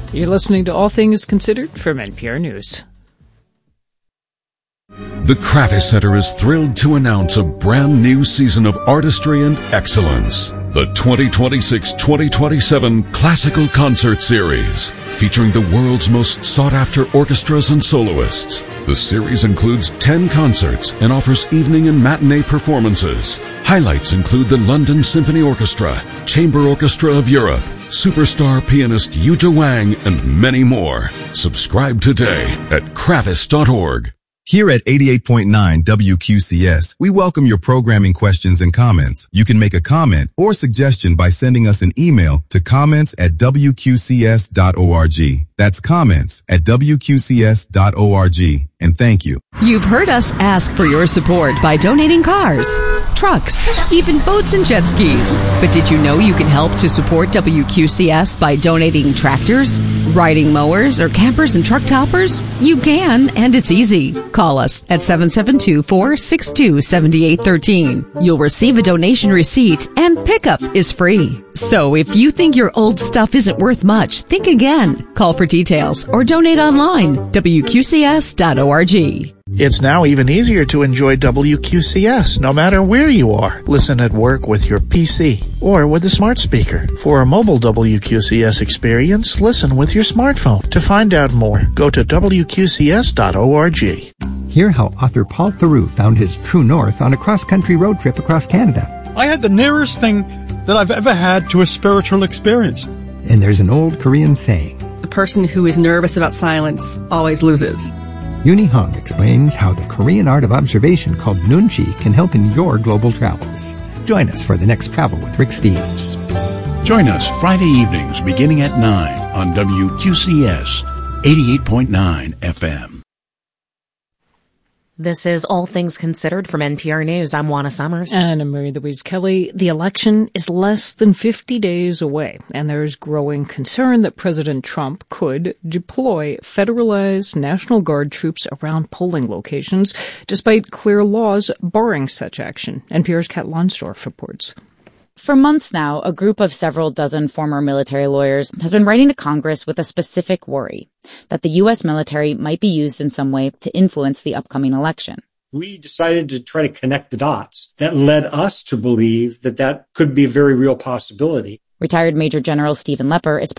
You're listening to All Things Considered from NPR News. The Kravis Center is thrilled to announce a brand new season of artistry and excellence. The 2026-2027 Classical Concert Series, featuring the world's most sought-after orchestras and soloists. The series includes 10 concerts and offers evening and matinee performances. Highlights include the London Symphony Orchestra, Chamber Orchestra of Europe, superstar pianist Yuja Wang, and many more. Subscribe today at kravis.org. Here at 88.9 WQCS, we welcome your programming questions and comments. You can make a comment or suggestion by sending us an email to comments@wqcs.org. That's comments@wqcs.org. And thank you. You've heard us ask for your support by donating cars, trucks, even boats and jet skis. But did you know you can help to support WQCS by donating tractors, riding mowers, or campers and truck toppers? You can, and it's easy. Call us at 772-462-7813. You'll receive a donation receipt, and pickup is free. So if you think your old stuff isn't worth much, think again. Call for details or donate online, WQCS.org. It's now even easier to enjoy WQCS no matter where you are. Listen at work with your PC or with a smart speaker. For a mobile WQCS experience, listen with your smartphone. To find out more, go to WQCS.org. Hear how author Paul Theroux found his true north on a cross-country road trip across Canada. I had the nearest thing that I've ever had to a spiritual experience. And there's an old Korean saying, "The person who is nervous about silence always loses." Uni Hong explains how the Korean art of observation called Nunchi can help in your global travels. Join us for the next Travel with Rick Steves. Join us Friday evenings beginning at 9 on WQCS 88.9 FM. This is All Things Considered from NPR News. I'm Juana Summers. And I'm Mary Louise Kelly. The election is less than 50 days away, and there's growing concern that President Trump could deploy federalized National Guard troops around polling locations, despite clear laws barring such action. NPR's Kat Lonsdorf reports. For months now, a group of several dozen former military lawyers has been writing to Congress with a specific worry that the U.S. military might be used in some way to influence the upcoming election. We decided to try to connect the dots that led us to believe that that could be a very real possibility. Retired Major General Stephen Lepper is